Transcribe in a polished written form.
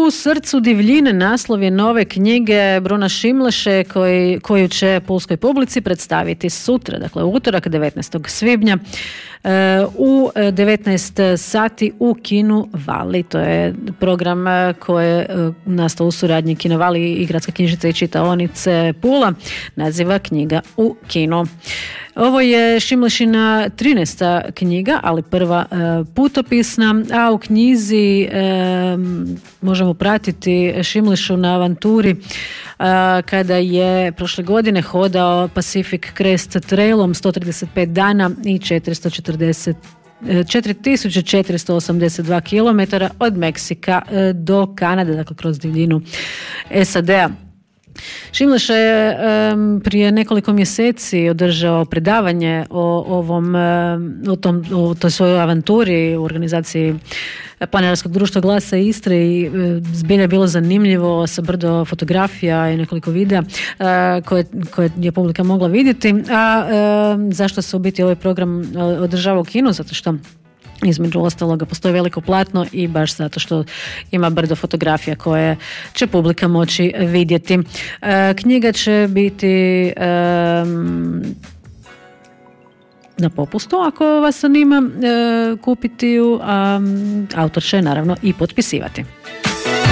U srcu divljine naslov je nove knjige Bruna Šimleše koju će pulskoj publici predstaviti sutra, dakle u utorak 19. svibnja u 19 sati u kinu Vali. To je program koji je nastao u suradnji Kino Vali i Gradska knjižnica i čitaonice Pula, naziva Knjiga u kinu. Ovo je Šimlešina 13. knjiga, ali prva putopisna, a u knjizi možemo pratiti Šimlešu na avanturi kada je prošle godine hodao Pacific Crest Trailom 135 dana i 4482 km od Meksika do Kanade, dakle kroz divljinu SAD-a. Šimleša je prije nekoliko mjeseci održao predavanje o toj svojoj avanturi u organizaciji Planinarskog društva Glasa Istre i zbilja je bilo zanimljivo sa brdo fotografija i nekoliko videa koje je publika mogla vidjeti. A zašto se u biti ovaj program održava u kinu? Zato što između ostaloga postoji veliko platno i baš zato što ima brdo fotografija koje će publika moći vidjeti. Knjiga će biti na popustu ako vas zanima kupiti ju, a autor će naravno i potpisivati.